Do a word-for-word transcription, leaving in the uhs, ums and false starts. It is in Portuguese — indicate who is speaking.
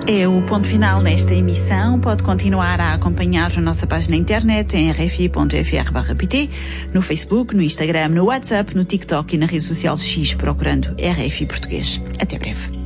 Speaker 1: É o ponto final nesta emissão. Pode continuar a acompanhar a nossa página na internet em r f i ponto f r barra p t, no Facebook, no Instagram, no WhatsApp, no TikTok e na rede social X, procurando R F I Português. Até breve.